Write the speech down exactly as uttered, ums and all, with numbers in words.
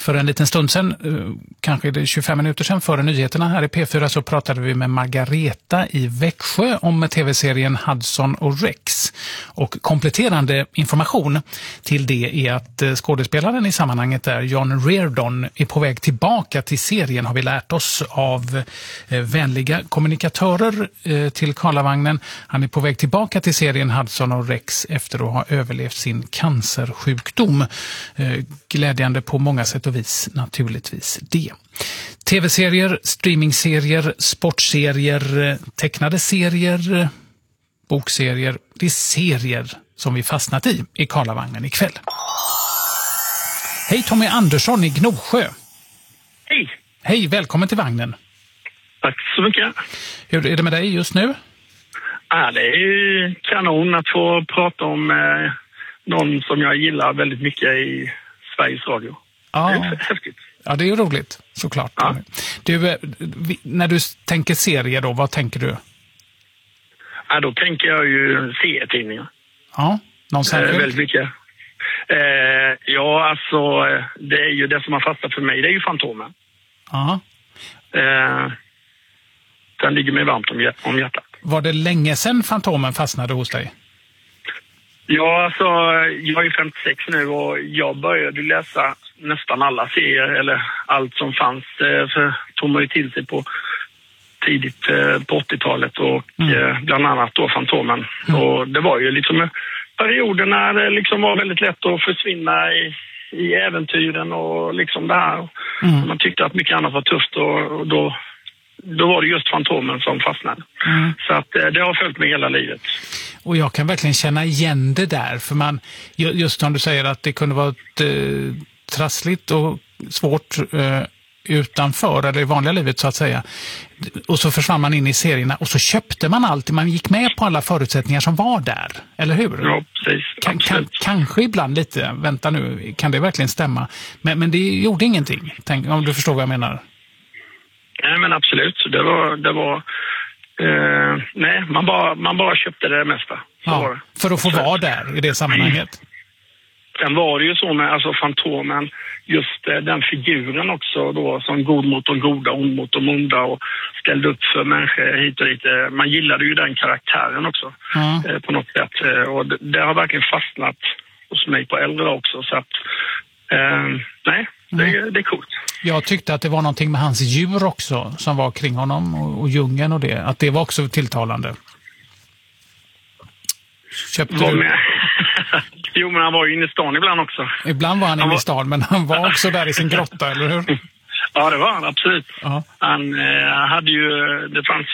För en liten stund sedan, kanske det tjugofem minuter sedan före nyheterna här i P fyra, så pratade vi med Margareta i Växjö om tv-serien Hudson och Rex. Och kompletterande information till det är att skådespelaren i sammanhanget är John Reardon är på väg tillbaka till serien, har vi lärt oss av vänliga kommunikatörer till Karlavagnen. Han är på väg tillbaka till serien Hudson och Rex efter att ha överlevt sin cancersjukdom. Glädjande på många sätt och vis, naturligtvis det. Tv-serier, streamingserier, sportserier, tecknade serier, bokserier. Det är serier som vi fastnat i i Karlavagnen ikväll. Hej, Tommy Andersson i Gnosjö. Hej. Hej, välkommen till vagnen. Tack så mycket. Hur är det med dig just nu? Ja, det är ju kanon att få prata om eh, någon som jag gillar väldigt mycket i Sveriges Radio. Ja. Det är häftigt. Ja, det är ju roligt, såklart. Ja. Du, när du tänker serier då, vad tänker du? Ja, då tänker jag ju serietidningar. Ja, någon särskild? Eh, väldigt mycket. Eh, ja, alltså det är ju det som har fastnat för mig, det är ju Fantomen. Ja. Eh, den ligger mig varmt om, om hjärtat. Var det länge sedan Fantomen fastnade hos dig? Ja, alltså jag är femtiosex nu och jag började läsa nästan alla serier, eller allt som fanns, för tog man ju till sig på tidigt på åttiotalet och mm. bland annat då Fantomen. Mm. Och det var ju liksom perioder när det liksom var väldigt lätt att försvinna i, i äventyren och liksom det här. Mm. Man tyckte att mycket annat var tufft och, och då, då var det just Fantomen som fastnade. Mm. Så att det har följt mig hela livet. Och jag kan verkligen känna igen det där, för man, just som du säger att det kunde vara ett, eh, trassligt och svårt eh, utanför, eller i vanliga livet så att säga. Och så försvann man in i serierna och så köpte man allt, man gick med på alla förutsättningar som var där, eller hur? Ja, precis. Kan, kan, kanske ibland lite, vänta nu, kan det verkligen stämma? Men, men det gjorde ingenting, tänk, om du förstår vad jag menar. Nej, men absolut. Det var... Det var... Uh, nej, man bara, man bara köpte det mesta. Så ja, var det. För att få så. Vara där i det sammanhanget. Sen var det ju så med alltså Fantomen, just uh, den figuren också då, som god mot de goda, ond mot de onda och ställde upp för människor hit och dit. Uh, man gillade ju den karaktären också mm. uh, på något sätt. Uh, och det, det har verkligen fastnat hos mig på äldre också. Så att, uh, nej, det, mm. det är coolt. Jag tyckte att det var någonting med hans djur också som var kring honom och, och djungeln och det. Att det var också tilltalande. Köpte var du? Med. Jo, men han var ju inne i stan ibland också. Ibland var han, han inne var... i stan, men han var också där i sin grotta, eller hur? Ja, det var han, absolut. Uh-huh. Han eh, hade ju, det fanns